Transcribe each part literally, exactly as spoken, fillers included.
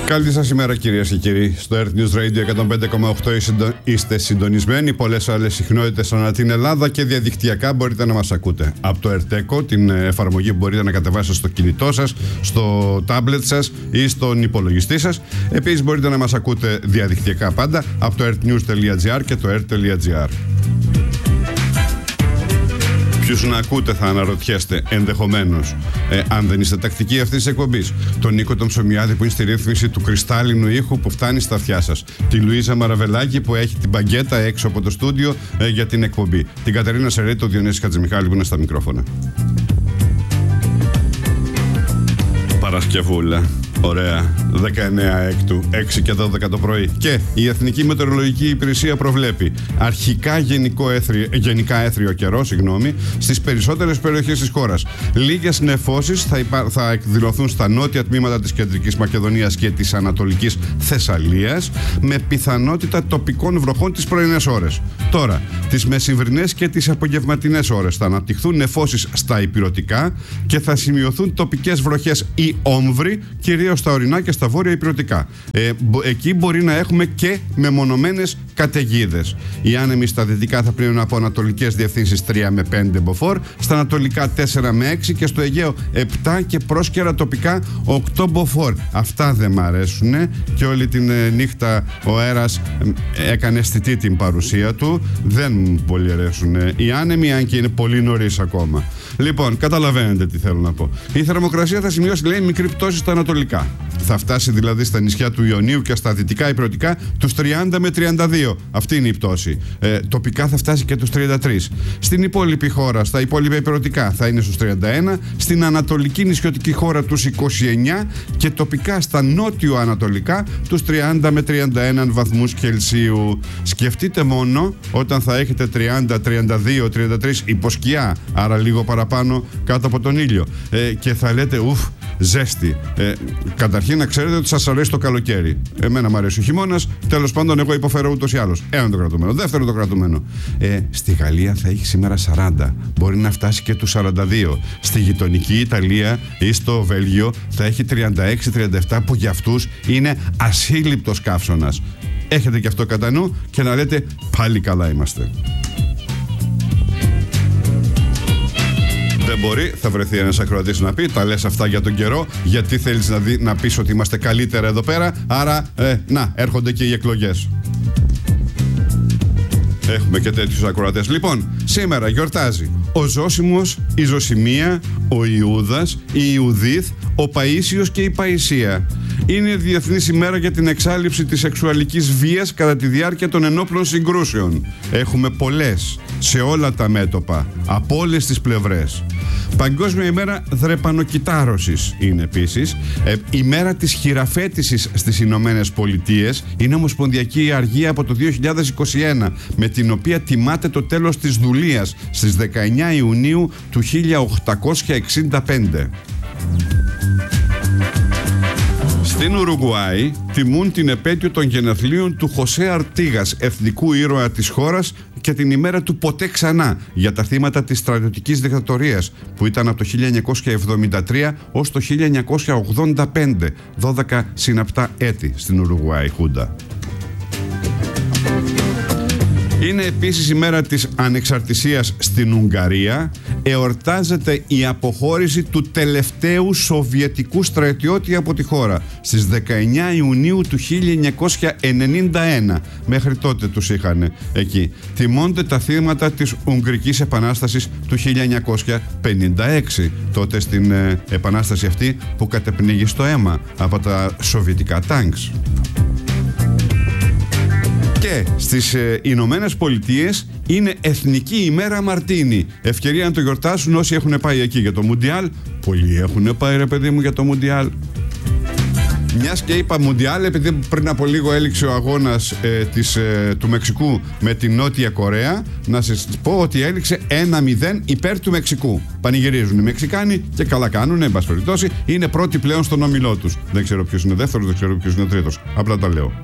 Καλή σας ημέρα, κυρίες και κύριοι. Στο Earth News Radio εκατόν πέντε κόμμα οκτώ είστε συντονισμένοι. Πολλές άλλες συχνότητες ανά την Ελλάδα και διαδικτυακά μπορείτε να μας ακούτε. Από το Erteco, την εφαρμογή που μπορείτε να κατεβάσετε στο κινητό σας, στο τάμπλετ σας ή στον υπολογιστή σας. Επίσης μπορείτε να μας ακούτε διαδικτυακά πάντα από το earthnews τελεία gr και το earth τελεία gr. Ποιους να ακούτε, θα αναρωτιέστε ενδεχομένως, ε, αν δεν είστε τακτικοί αυτής της εκπομπής. Τον Νίκο τον Ψωμιάδη που είναι στη ρύθμιση του κρυστάλλινου ήχου που φτάνει στα αυτιά σας. Τη Λουίζα Μαραβελάκη που έχει την μπαγκέτα έξω από το στούντιο ε, για την εκπομπή. Την Κατερίνα Σερέτη, τον Διονύση Χατζημιχάλη που είναι στα μικρόφωνα. Παρασκευούλα. Ωραία. δεκαεννέα έκτου, έξι και δώδεκα το πρωί. Και η Εθνική Μετεωρολογική Υπηρεσία προβλέπει αρχικά γενικό έθριο, γενικά έθριο καιρό, συγγνώμη, στις περισσότερες περιοχές της χώρας. Λίγες νεφώσεις θα, υπά, θα εκδηλωθούν στα νότια τμήματα της Κεντρικής Μακεδονίας και της Ανατολικής Θεσσαλίας, με πιθανότητα τοπικών βροχών τις πρωινές ώρες. Τώρα, τις μεσημβρινές και τις απογευματινές ώρες θα αναπτυχθούν νεφώσεις στα ηπειρωτικά και θα σημειωθούν τοπικές βροχές ή όμβροι, κυρίως στα ορεινά και στα βόρεια ηπειρωτικά. Ε, εκεί μπορεί να έχουμε και μεμονωμένες καταιγίδες. Οι άνεμοι στα δυτικά θα πλύνουν από ανατολικές διευθύνσεις τρία με πέντε μποφόρ, στα ανατολικά τέσσερα με έξι και στο Αιγαίο επτά και πρόσκαιρα τοπικά οκτώ μποφόρ. Αυτά δεν μ' αρέσουν και όλη την ε, νύχτα ο αέρας ε, έκανε αισθητή την παρουσία του. Δεν μου πολύ αρέσουν ε, οι άνεμοι, αν και είναι πολύ νωρίς ακόμα. Λοιπόν, καταλαβαίνετε τι θέλω να πω. Η θερμοκρασία θα σημειώσει, λέει, μικρή πτώση στα ανατολικά. Θα φτάσει δηλαδή στα νησιά του Ιωνίου και στα δυτικά ηπειρωτικά τους τριάντα με τριάντα δύο. Αυτή είναι η πτώση. Ε, τοπικά θα φτάσει και τους τριάντα τρία. Στην υπόλοιπη χώρα, στα υπόλοιπα ηπειρωτικά θα είναι στους τριάντα ένα. Στην ανατολική νησιωτική χώρα τους είκοσι εννέα. Και τοπικά στα νότιο-ανατολικά τους τριάντα με τριάντα ένα βαθμούς Κελσίου. Σκεφτείτε μόνο όταν θα έχετε τριάντα, τριάντα δύο, τριάντα τρία υποσκιά, άρα λίγο παραπάνω κάτω από τον ήλιο. Ε, και θα λέτε ουφ, ζέστη. Ε, καταρχήν να ξέρετε ότι σας αρέσει το καλοκαίρι. Εμένα μου αρέσει ο χειμώνας. Τέλος πάντων, εγώ υποφέρω ούτως ή άλλως. Ένα το κρατούμενο. Δεύτερο το κρατούμενο. Ε, στη Γαλλία θα έχει σήμερα σαράντα. Μπορεί να φτάσει και τους σαράντα δύο. Στη γειτονική Ιταλία ή στο Βέλγιο θα έχει τριάντα έξι τριάντα επτά, που για αυτούς είναι ασύλληπτος καύσωνας. Έχετε και αυτό κατά νου και να λέτε πάλι καλά είμαστε. Δεν μπορεί, θα βρεθεί ένας ακροατής να πει: τα λες αυτά για τον καιρό, γιατί θέλεις να, δει, να πεις ότι είμαστε καλύτερα εδώ πέρα. Άρα, ε, να, έρχονται και οι εκλογές. Έχουμε και τέτοιους ακροατές. Λοιπόν, σήμερα γιορτάζει ο Ζώσιμος, η Ζωσιμία, ο Ιούδας, η Ιουδίθ, ο Παΐσιος και η Παϊσία. Είναι Διεθνής ημέρα για την εξάλληψη της σεξουαλικής βίας κατά τη διάρκεια των ενόπλων συγκρούσεων. Έχουμε πολλές, σε όλα τα μέτωπα, από όλες τις πλευρές. Παγκόσμια ημέρα δρεπανοκυτάρωσης είναι επίσης. Ε, ημέρα της χειραφέτησης στις Ηνωμένες Πολιτείες. Είναι ομοσπονδιακή αργία από το δύο χιλιάδες είκοσι ένα, με την οποία τιμάται το τέλος της δουλείας στις δεκαεννέα Ιουνίου του χίλια οκτακόσια εξήντα πέντε. Στην Ουρουγουάη τιμούν την επέτειο των γενεθλίων του Χωσέ Αρτίγας, εθνικού ήρωα της χώρας, και την ημέρα του ποτέ ξανά για τα θύματα της στρατιωτικής δικτατορίας που ήταν από το χίλια εννιακόσια εβδομήντα τρία ως το χίλια εννιακόσια ογδόντα πέντε, δώδεκα συναπτά έτη στην Ουρουγουάη Χούντα. Είναι επίσης η μέρα της ανεξαρτησίας στην Ουγγαρία. Εορτάζεται η αποχώρηση του τελευταίου σοβιετικού στρατιώτη από τη χώρα στις δεκαεννέα Ιουνίου του χίλια εννιακόσια ενενήντα ένα. Μέχρι τότε τους είχαν εκεί. Τιμώνται τα θύματα της Ουγγρικής Επανάστασης του χίλια εννιακόσια πενήντα έξι. Τότε στην ε, επανάσταση αυτή που κατεπνίγει στο αίμα από τα σοβιετικά τάγκς. Και στις ε, Ηνωμένες Πολιτείες είναι Εθνική ημέρα Μαρτίνι. Ευκαιρία να το γιορτάσουν όσοι έχουν πάει εκεί για το Μουντιάλ. Πολλοί έχουν πάει, ρε παιδί μου, για το Μουντιάλ. Μιας και είπα Μουντιάλ, επειδή πριν από λίγο έληξε ο αγώνας ε, της, ε, του Μεξικού με την Νότια Κορέα, να σας πω ότι έληξε ένα μηδέν υπέρ του Μεξικού. Πανηγυρίζουν οι Μεξικάνοι και καλά κάνουν, εν πάση περιπτώσει. Είναι πρώτοι πλέον στον όμιλό τους. Δεν ξέρω ποιος είναι δεύτερος, δεν ξέρω ποιος είναι τρίτος. Απλά τα λέω.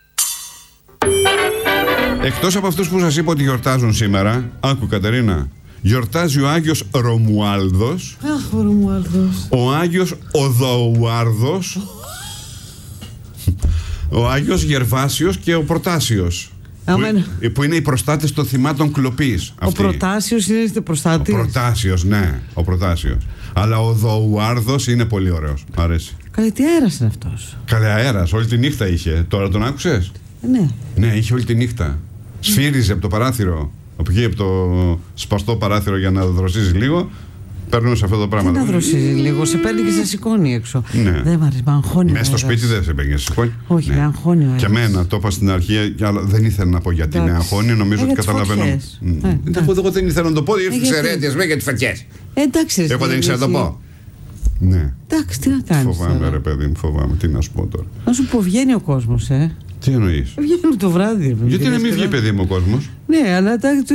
Εκτός από αυτούς που σας είπα ότι γιορτάζουν σήμερα, άκου Κατερίνα, Γιορτάζει ο Άγιος Ρωμουάλδος. Αχ, ο Ρωμουάλδος. Ο Άγιος Οδοουάρδος. Ο Άγιος Γερβάσιος και ο Προτάσιος. Που, που είναι οι προστάτες των θυμάτων κλοπής. Ο Προτάσιος είναι προστάτης. Ο Προτάσιος, ναι, ο Προτάσιος. Αλλά ο Οδοουάρδος είναι πολύ ωραίος. Μ' αρέσει. Καλέ, τι αέρας είναι αυτός. Καλέ, αέρας, όλη τη νύχτα είχε. Τώρα τον άκουσες? Ναι. Ναι, είχε όλη τη νύχτα. Σφύριζε από το παράθυρο. Από εκεί, από το σπαστό παράθυρο για να δροσίζει λίγο. Παίρνουν σε αυτό το πράγμα. Τι να δροσίζει λίγο, σε παίρνει και σε σηκώνει έξω. Ναι. Δεν μ' αρέσει, με αγχώνει. Μέσα στο σπίτι δεν σε παίρνει, σε σηκώνει. Όχι, ναι. με αγχώνει ο αέρας. Και εμένα, το είπα στην αρχή, αλλά δεν ήθελα να πω γιατί με αγχώνει, νομίζω ότι καταλαβαίνω. Ε, εγώ δεν ήθελα να το πω, ήρθε ξερέτειες με για τις φωτιές. Εντάξει, εγώ δεν ήξερα να το πω. Ναι. Εντάξει, τι να κάνεις. Φοβάμαι, ρε παιδί μου, φοβάμαι. Τι να σου πω τώρα. Να σου πω, βγαίνει ο κόσμος, ε. Τι εννοείς? Βγαίνει το βράδυ. Γιατί να μην βγει, παιδί μου, ο κόσμος? Ναι, αλλά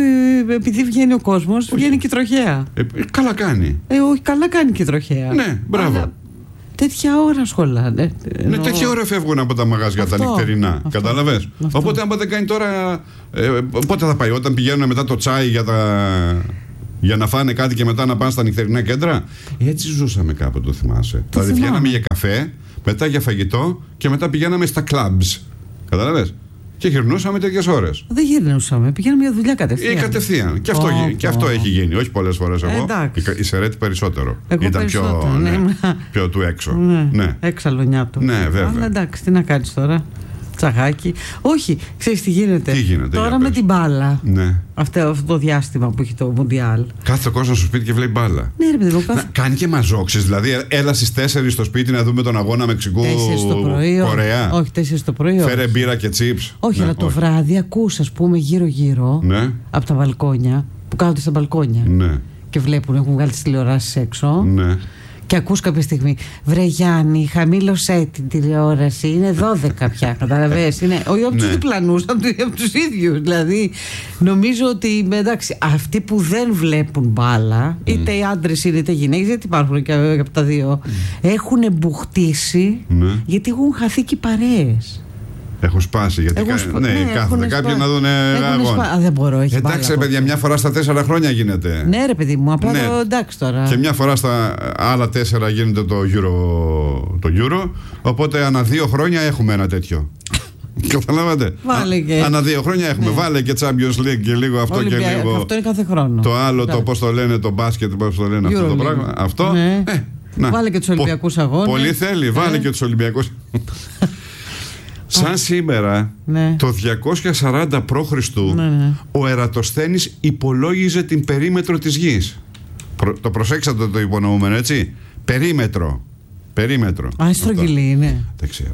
επειδή βγαίνει ο κόσμος, βγαίνει και η τροχέα. Ε, καλά κάνει. Ε, όχι, καλά κάνει και η τροχέα. Ναι, μπράβο. Αλλά τέτοια ώρα σχολάνε. Ναι, τέτοια ώρα φεύγουν από τα μαγαζιά αυτό, τα νυχτερινά. Κατάλαβες. Οπότε, άμα δεν κάνει τώρα. Ε, πότε θα πάει, όταν πηγαίνουν μετά το τσάι για τα. Για να φάνε κάτι και μετά να πάνε στα νυχτερινά κέντρα. Έτσι ζούσαμε κάποτε, το θυμάσαι. Το δηλαδή, βγαίναμε για καφέ, μετά για φαγητό και μετά πηγαίναμε στα clubs. Κατάλαβες. Και γυρνούσαμε τέτοιες ώρες. Δεν γυρνούσαμε, πηγαίναμε για δουλειά κατευθείαν. Ή κατευθείαν. Και αυτό, oh, και αυτό oh. έχει γίνει. Όχι πολλές φορές εγώ. Ε, η Σερέτη περισσότερο. Εγώ ήταν περισσότερο, πιο, ναι. Ναι, πιο του έξω. Ναι. Ναι. Έξαλονιά του. Ναι, βέβαια. Αλλά εντάξει, τι να κάνεις τώρα. Τσαγάκι. Όχι, ξέρεις τι γίνεται. Τι γίνεται τώρα με την μπάλα. Ναι. Αυτό, αυτό το διάστημα που έχει το Μουντιάλ. Κάθε κόσμο στο σπίτι και βλέπει μπάλα. Ναι, ρε παιδί μου. Κάθε... Κάνει και μαζόξεις. Δηλαδή, έλα στις τέσσερις στο σπίτι να δούμε τον αγώνα Μεξικού-Κορέα. Όχι, τέσσερις το πρωί. Φέρε μπύρα και τσίπς. Όχι, ναι, αλλά το όχι. βράδυ ακούς, ας πούμε, γύρω-γύρω ναι. από τα μπαλκόνια που κάθονται στα μπαλκόνια. Ναι. Και βλέπουν, έχουν βγάλει τις τηλεοράσεις έξω. Ναι. Και ακούς κάποια στιγμή, βρε Γιάννη, χαμήλωσέ την τηλεόραση, είναι δώδεκα πια, καταλαβαίνεις, είναι όχι από τους διπλανούς, από τους ίδιους, δηλαδή νομίζω ότι, εντάξει, αυτοί που δεν βλέπουν μπάλα, mm. είτε οι άντρες είτε οι γυναίκες, γιατί υπάρχουν και από τα δύο, mm. έχουν μπουχτίσει, mm. γιατί έχουν χαθεί και οι παρέες. Έχω σπάσει. Γιατί κα... σπα... ναι, ναι, κάθονται κάποιοι σπα... να δουν αγώνα. Σπα... δεν μπορώ, έχει εντάξει, ρε παιδιά, μια φορά στα τέσσερα χρόνια γίνεται. Ναι, ρε παιδί μου, απλά ναι. το εντάξει τώρα. Και μια φορά στα άλλα τέσσερα γίνεται το Euro. Το Euro οπότε ανά δύο χρόνια έχουμε ένα τέτοιο. Καταλάβατε. Και... Ανά δύο χρόνια έχουμε. Ναι. Βάλε και Champions League και λίγο αυτό Ολυμπια... και λίγο. Αυτό είναι κάθε χρόνο. Το άλλο, το πώς το λένε, το μπάσκετ, πώς το λένε Euro αυτό το πράγμα. Αυτό. Ναι. Ε, να. Βάλε και τους Ολυμπιακούς αγώνες. Πολύ θέλει, βάλε και τους Ολυμπιακούς. Σαν σήμερα, ναι. το διακόσια σαράντα προ Χριστού, ναι, ναι. ο Ερατοσθένης υπολόγιζε την περίμετρο της γης. Προ, το προσέξατε το υπονοούμενο, έτσι. Περίμετρο. Περίμετρο. Α, στρογγυλή είναι. Δεν ξέρω.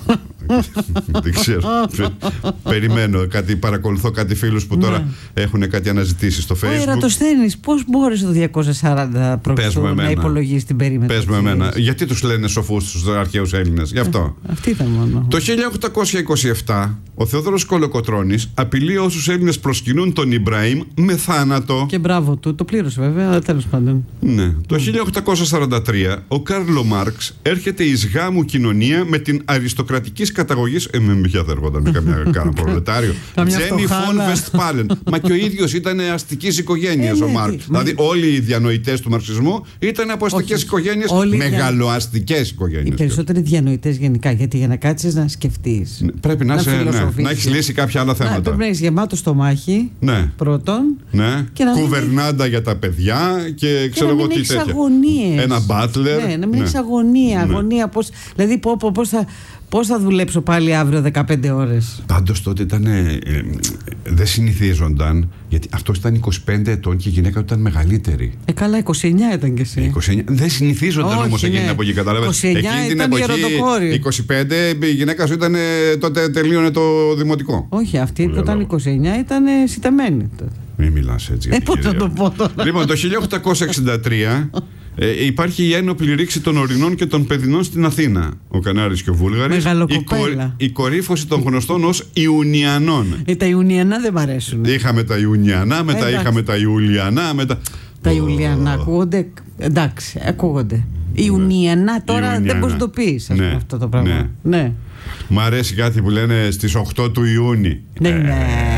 Δεν ξέρω. Περιμένω κάτι, παρακολουθώ κάτι φίλους που τώρα ναι. έχουν κάτι αναζητήσει στο Facebook. Ο Ερατοσθένης πώς μπόρεσε το διακόσια σαράντα προ Χριστού να υπολογίσει την περίμετρο? Πες μου εμένα. Γιατί τους λένε σοφούς τους αρχαίους Έλληνες? Γι' αυτό. Ε, αυτή ήταν μόνο. Το χίλια οκτακόσια είκοσι επτά ο Θεόδωρος Κολοκοτρώνης απειλεί όσους Έλληνες προσκυνούν τον Ιμπραήμ με θάνατο. Και μπράβο του, το πλήρωσε βέβαια, αλλά τέλος πάντων. Ναι. Το χίλια οκτακόσια σαράντα τρία ο Κάρλο Μάρξ έρχεται εις γάμου κοινωνία με την αριστοκρατικής καταγωγής. Ε, με ποια θα έρχονταν, με καμιά κάνα προλετάριο. Τζένι φον Βεστπάλεν. Μα και ο ίδιος ήταν αστικής οικογένειας ο Μάρξ. Δηλαδή όλοι οι διανοητές του μαρξισμού ήταν από αστικές οικογένειες, μεγαλοαστικές οικογένειες. Οι περισσότεροι διανοητές γενικά, γιατί για να κάτσεις να σκεφτείς. Πρέπει να, σε, ναι, να έχεις λύσει κάποια άλλα θέματα. Πρέπει να έχεις γεμάτο στομάχι. Ναι. Πρώτον. Ναι. Κουβερνάντα για τα παιδιά και ξέρω εγώ τι τέτοια. Ένα μπάτλερ. Ναι, να μην έχεις αγωνία. αγωνία πώς, δηλαδή πώς θα. Πώς θα δουλέψω πάλι αύριο δεκαπέντε ώρες? Πάντως τότε ήταν. Ε, ε, δεν συνηθίζονταν. Γιατί αυτός ήταν είκοσι πέντε ετών και η γυναίκα του ήταν μεγαλύτερη. Ε, καλά, είκοσι εννιά ήταν κι εσύ. είκοσι εννιά. Δεν συνηθίζονταν όμως εκείνη την εποχή, καταλαβαίνεις. είκοσι εννιά εκείνη την ήταν εποχή. είκοσι πέντε η γυναίκα σου ήταν. Τότε τελείωνε το δημοτικό. Όχι, αυτή που ήταν είκοσι εννιά ήταν σιτεμένη τότε. Μην μιλάς έτσι. Ε, πώς θα το πω τώρα. Λοιπόν, το χίλια οκτακόσια εξήντα τρία. Ε, υπάρχει η ένοπλη ρήξη των ορεινών και των παιδινών στην Αθήνα. Ο Κανάρης και ο Βούλγαρης. Η, κορ, η κορύφωση των γνωστών ως Ιουνιανών. Ε, τα Ιουνιανά δεν μ' αρέσουν. Είχαμε τα Ιουνιανά, μετά ε, είχαμε τα Ιουλιανά. Μετά... Τα Ιουλιανά ακούγονται. Εντάξει, ακούγονται. Ιουνιανά τώρα Ιουνιανά. Δεν μπορείς να το πεις ναι, αυτό το πράγμα. Ναι. Ναι. Μ' αρέσει κάτι που λένε στις οκτώ του Ιούνιου. Ναι, ναι.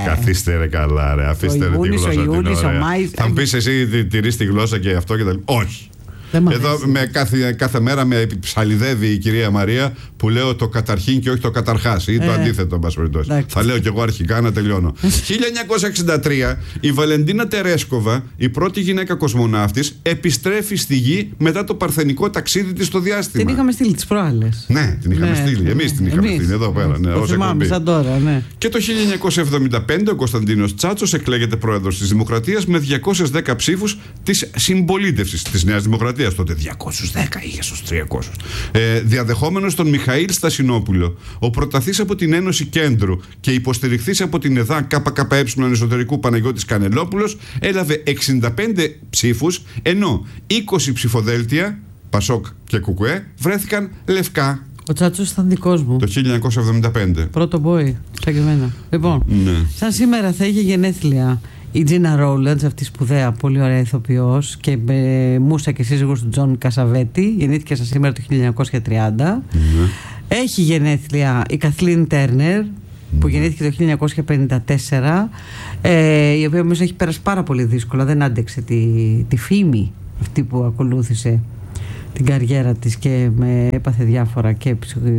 Καθίστε ρε καλά, ρε. Αφήστε ρε τη γλώσσα. Θα μου πεις εσύ τηρείς τη γλώσσα και αυτό και τα λοιπά. Όχι. Εδώ με κάθε, κάθε μέρα με ψαλιδεύει η κυρία Μαρία που λέω το καταρχήν και όχι το καταρχάς ή ε, το αντίθετο, εν πάση περιπτώσει. Θα λέω κι εγώ αρχικά να τελειώνω. χίλια εννιακόσια εξήντα τρία η Βαλεντίνα Τερέσκοβα, η πρώτη γυναίκα κοσμοναύτης, επιστρέφει στη Γη μετά το παρθενικό ταξίδι της στο διάστημα. Την είχαμε στείλει τις προάλλες. Ναι, την είχαμε ναι, στείλει. Ναι, εμείς την είχαμε εμείς. στείλει εδώ πέρα. Ναι, ως θυμάμαι, σαν τώρα, ναι. Και το χίλια εννιακόσια εβδομήντα πέντε ο Κωνσταντίνος Τσάτσος εκλέγεται πρόεδρος της Δημοκρατίας με διακόσιους δέκα ψήφους της συμπολίτευσης της Νέας Δημοκρατίας. Τότε διακόσιους δέκα είχε στους τριακόσιους. Ε, διαδεχόμενος τον Μιχαήλ Στασινόπουλο, ο πρωταθής από την Ένωση Κέντρου και υποστηριχθής από την ΕΔΑ ΚΚΕ εσωτερικού Παναγιώτης Κανελόπουλος, έλαβε εξήντα πέντε ψήφους, ενώ είκοσι ψηφοδέλτια, Πασόκ και Κουκουέ, βρέθηκαν λευκά. Ο Τσάτσος ήταν δικός μου. Το χίλια εννιακόσια εβδομήντα πέντε. Πρώτο μπόι, σαν και εμένα. Λοιπόν, ναι. σαν σήμερα θα είχε γενέθλια η Τζίνα Ρόουλαντς, αυτή σπουδαία, πολύ ωραία ηθοποιός και με μούσα και σύζυγος του Τζον Κασαβέτη. Γεννήθηκε σαν σήμερα το χίλια εννιακόσια τριάντα. Mm-hmm. Έχει γενέθλια η Καθλίν Τέρνερ, που mm-hmm. γεννήθηκε το χίλια εννιακόσια πενήντα τέσσερα, ε, η οποία όμως έχει περάσει πάρα πολύ δύσκολα. Δεν άντεξε τη, τη φήμη αυτή που ακολούθησε την καριέρα της και με έπαθε διάφορα και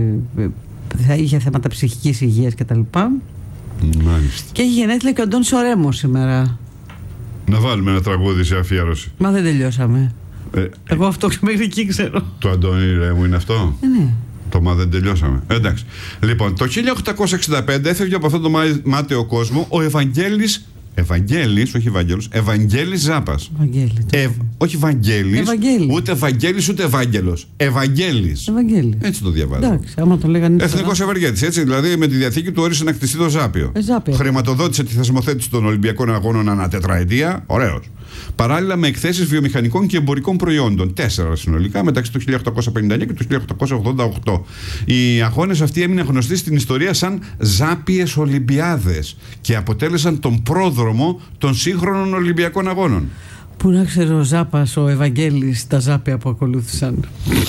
θα είχε θέματα ψυχικής υγείας κτλ. Μάλιστα. Και έχει γενέθλια και ο Ντόν Σορέμο σήμερα. Να βάλουμε ένα τραγούδι σε αφιέρωση. Μα δεν τελειώσαμε. Ε, Εγώ αυτό μέχρι εκεί ξέρω. Το Αντώνη Ρέμου είναι αυτό. Ε, ναι. Το μα δεν τελειώσαμε. Εντάξει. Λοιπόν, το χίλια οκτακόσια εξήντα πέντε έφευγε από αυτόν τον μάταιο κόσμο ο Ευαγγέλης. Ευαγγέλης, όχι Ευάγγελος, Ευαγγέλης Ζάπας. Ευ, όχι Βαγγέλης, Ευαγγέλη. ούτε Ευαγγέλης ούτε Ευάγγελος. Ευαγγέλης. Ευαγγέλη. Έτσι το διαβάζω. Εντάξει, άμα το λέγανε. Εθνικός ευεργέτης, έτσι. Δηλαδή με τη διαθήκη του όρισε να κτιστεί το Ζάπιο. Ε, Ζάπιο. Χρηματοδότησε τη θεσμοθέτηση των Ολυμπιακών Αγώνων ανά τετραετία. Ωραίος. Παράλληλα με εκθέσεις βιομηχανικών και εμπορικών προϊόντων. Τέσσερα συνολικά μεταξύ του χίλια οκτακόσια πενήντα εννιά και του χίλια οκτακόσια ογδόντα οκτώ. Οι αγώνες αυτοί έμειναν γνωστοί στην ιστορία σαν Ζάπιες Ολυμπιάδες και αποτέλεσαν τον πρόδρομο των σύγχρονων Ολυμπιακών Αγώνων. Πού να ξέρω ο Ζάπας, ο Ευαγγέλης, τα Ζάπια που ακολούθησαν.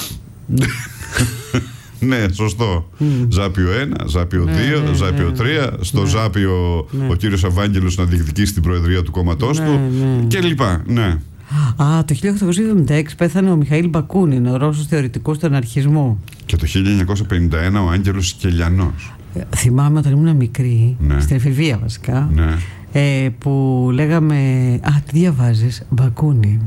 Ναι, σωστό. Mm. Ζάπιο ένα, Ζάπιο δύο, ναι, Ζάπιο ναι, τρία. Στο ναι, Ζάπιο ναι. ο κύριος Ευάγγελος να διεκδικήσει την προεδρία του κόμματός ναι, του ναι. και λοιπά. Ναι. Α, το χίλια οκτακόσια εβδομήντα έξι πέθανε ο Μιχαήλ Μπακούνιν, ο Ρώσος θεωρητικός του αναρχισμού. Και το χίλια εννιακόσια πενήντα ένα ο Άγγελος Σκελιανός. Ε, θυμάμαι όταν ήμουν μικρή, ναι. στην εφηβεία βασικά, ναι. ε, που λέγαμε «Α, τι διαβάζεις, Μπακούνιν».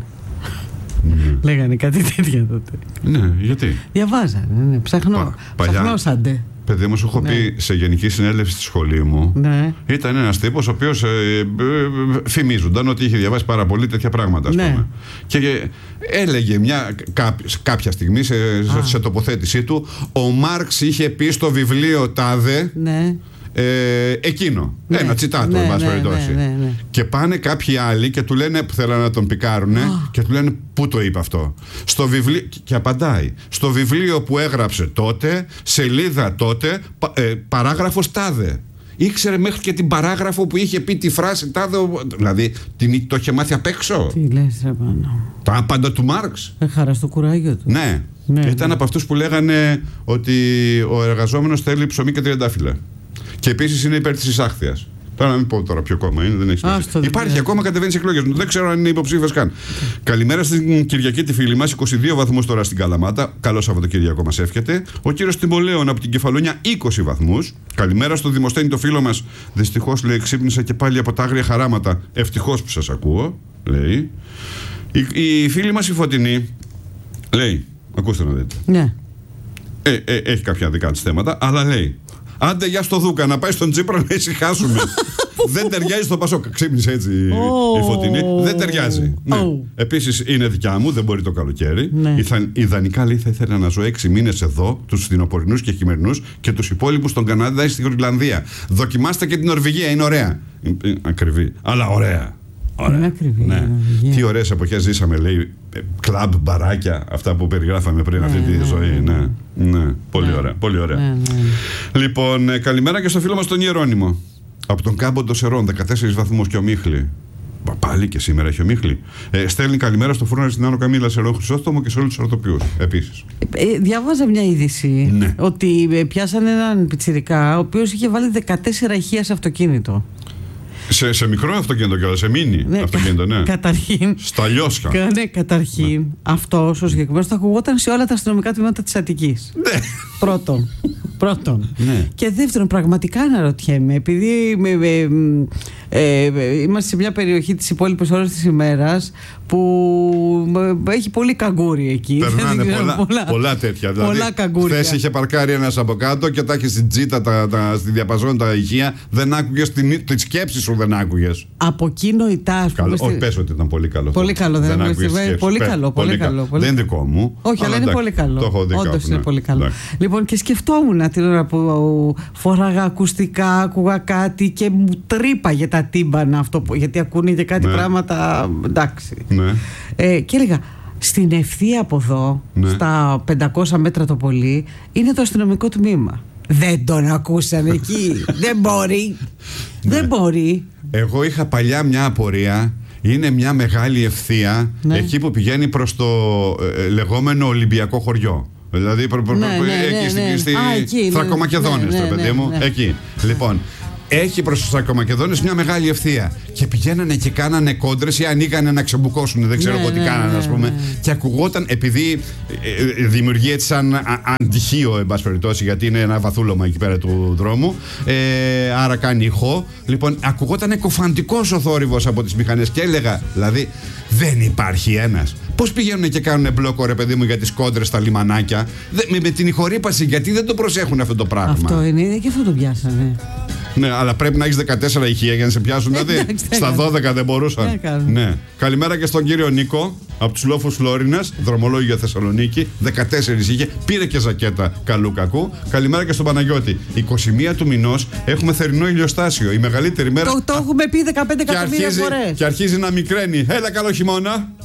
Mm. Λέγανε κάτι τέτοια τότε. Ναι, γιατί. Διαβάζανε, ναι, ψαχνώ, Πα, ψαχνώσαντε. Παιδί μου, σου έχω ναι. πει σε γενική συνέλευση στη σχολή μου. Ναι. Ήταν ένας τύπος ο οποίος ε, ε, ε, φημίζονταν ότι είχε διαβάσει πάρα πολύ τέτοια πράγματα, ας ναι. πούμε. Και ε, έλεγε μια, κά, κάποια στιγμή σε, σε, σε τοποθέτησή του, ο Μάρξ είχε πει στο βιβλίο τάδε. Ναι. Ε, εκείνο. Ναι, ένα τσιτάτο, εν πάση περιπτώσει. Ναι, ναι, ναι. Και πάνε κάποιοι άλλοι και του λένε, που θέλουν να τον πικάρουνε, oh. και του λένε πού το είπε αυτό. Στο βιβλίο, και απαντάει, στο βιβλίο που έγραψε τότε, σελίδα τότε, πα, ε, παράγραφος τάδε. Ήξερε μέχρι και την παράγραφο που είχε πει τη φράση τάδε. Δηλαδή την, το είχε μάθει απ' έξω. Τι λες, ρε πάνω. Τα άπαντα του Μάρξ. Ε, χαρά στο κουράγιο του. Ναι. Ναι, ήταν ναι. από αυτούς που λέγανε ότι ο εργαζόμενος θέλει ψωμί και τριαντάφυλλα. Και επίσης είναι υπέρ της εισάχθειας. Τώρα να μην πω τώρα ποιο κόμμα είναι, δεν έχει σημασία. Υπάρχει ακόμα, κατεβαίνει σε εκλογές. Δεν ξέρω αν είναι υποψήφιος καν. Okay. Καλημέρα στην Κυριακή τη φίλη μας, είκοσι δύο βαθμούς τώρα στην Καλαμάτα. Καλό Σαββατοκύριακο μας εύχεται. Ο κύριος Τιμολέων από την Κεφαλόνια, είκοσι βαθμούς. Καλημέρα στο Δημοσθένη το φίλο μας. Δυστυχώς λέει, ξύπνησα και πάλι από τα άγρια χαράματα. Ευτυχώς που σας ακούω, λέει. Η, η φίλη μας η Φωτεινή λέει, ακούστε να δείτε. Ναι. Ε, ε, έχει κάποια δικά της θέματα, αλλά λέει. Άντε για στο Δούκα να πάει στον Τσίπρα να ησυχάσουμε. Δεν ταιριάζει στο Πασόκ. Ξύπνησε έτσι oh. η Φωτεινή. Δεν ταιριάζει. Ναι. Oh. Επίσης είναι δικιά μου, δεν μπορεί το καλοκαίρι. Ναι. Ηθα, ιδανικά λέει θα ήθελα να ζω έξι μήνες εδώ, τους φθινοπορεινούς και χειμερινούς και τους υπόλοιπους στον Καναδά ή στη Γροιλανδία. Δοκιμάστε και την Νορβηγία, είναι ωραία. Είναι ακριβή, αλλά ωραία. Ωραία. Είναι ακριβή. Ναι. Τι ωραίες εποχές ζήσαμε, λέει. Κλαμπ, μπαράκια, αυτά που περιγράφαμε πριν ναι, αυτή τη ναι, ζωή. Ναι, ναι. ναι. Πολύ ναι. ωραία. Πολύ ωραία. Ναι, ναι. Λοιπόν, ε, καλημέρα και στο φίλο μας τον Ιερώνυμο. Από τον Κάμπο των Σερών, δεκατέσσερις βαθμούς και ομίχλη. Πάλι και σήμερα έχει ομίχλη. Ε, στέλνει καλημέρα στο φούρνο στην Άνω Καμίλα Σερών Χρυσόστομο και σε όλους τους ορθοποιούς. Επίσης. Ε, διάβαζα μια είδηση ναι. ότι πιάσαν έναν πιτσιρικά ο οποίος είχε βάλει δεκατέσσερα ηχεία σε αυτοκίνητο. Σε, σε μικρό αυτοκίνητο κιόλας, σε μίνι ναι, αυτοκίνητο, ναι. Καταρχήν. Στα λιώσκα. Ναι, καταρχήν. Ναι. Αυτό ο συγκεκριμένο θα ακουγόταν σε όλα τα αστυνομικά τμήματα της Αττικής. Ναι. Πρώτον. Πρώτον. Ναι. Και δεύτερον, πραγματικά αναρωτιέμαι, επειδή με, με, ε, ε, είμαστε σε μια περιοχή τις υπόλοιπες ώρες της ημέρας που ε, έχει πολύ καγκούρι εκεί. Περνάνε πολλά, πολλά, πολλά τέτοια. Πολλά δηλαδή, καγκούρια. χθες είχε παρκάρει ένας από κάτω και τα έχει στην τζίτα, τα, τα, στη διαπαζόν τα ηχεία. Δεν άκουγες την, τη σκέψη σου, δεν άκουγες. Από εκείνο η τάφη. Όχι, πες ότι ήταν πολύ καλό. Πολύ καλό, δεν, δεν άκουγες. Πολύ, πολύ καλό. Πολύ καλό. Δεν είναι δικό μου. Όχι, αλλά είναι πολύ καλό. Όντως είναι πολύ καλό. Λοιπόν, και σκεφτόμουν την ώρα που φοράγα ακουστικά, άκουγα κάτι και μου τρύπαγε τα τύμπανα αυτό, γιατί ακούνε και κάτι ναι. πράγματα. Εντάξει. Ναι. Ε, και έλεγα, στην ευθεία από εδώ, ναι. στα πεντακόσια μέτρα το πολύ, είναι το αστυνομικό τμήμα. Δεν τον ακούσαν εκεί. Δεν μπορεί. Ναι. Δεν μπορεί. Εγώ είχα παλιά μια απορία. Είναι μια μεγάλη ευθεία, ναι. εκεί που πηγαίνει προς το ε, λεγόμενο Ολυμπιακό χωριό. Δηλαδή προ, προ, ναι, προ, ναι, εκεί ναι, ναι. στη, Α, στη Θρακομακεδόνες, ναι, ναι, το παιδί ναι, μου, ναι, ναι. εκεί. Λοιπόν, έχει προς τους Θρακομακεδόνες μια μεγάλη ευθεία. Και πηγαίνανε και κάνανε κόντρες ή ανοίγανε να ξεμπουκώσουν, δεν ξέρω εγώ ναι, τι κάνανε, ναι, ας πούμε. Ναι. Και ακουγόταν, επειδή ε, δημιουργεί έτσι σαν αντυχείο, εν πάση περιπτώσει, γιατί είναι ένα βαθούλωμα εκεί πέρα του δρόμου. Ε, άρα κάνει ηχό. Λοιπόν, ακουγόταν εκοφαντικός ο θόρυβος από τις μηχανές και έλεγα, δηλαδή, δεν υπάρχει ένας. Πώς πηγαίνουν και κάνουν μπλόκο, ρε παιδί μου, για τις κόντρες στα λιμανάκια. Δε, με, με την ηχορύπαση, γιατί δεν το προσέχουν αυτό το πράγμα. Αυτό είναι, και αυτό το πιάσανε. Ναι, αλλά πρέπει να έχεις δεκατέσσερα ηχεία για να σε πιάσουν, δηλαδή. Στα δώδεκα δεν μπορούσαν. Ναι. Καλημέρα και στον κύριο Νίκο από τους Λόφους Φλόρινας, δρομολόγιο Θεσσαλονίκη. δεκατέσσερα είχε, πήρε και ζακέτα καλού κακού. Καλημέρα και στον Παναγιώτη. είκοσι μία του μηνός έχουμε θερινό ηλιοστάσιο. Η μεγαλύτερη μέρα. Το, το έχουμε πει δεκαπέντε εκατομμύρια φορές. Και αρχίζει να μικραίνει. Έλα, καλό χειμώνα.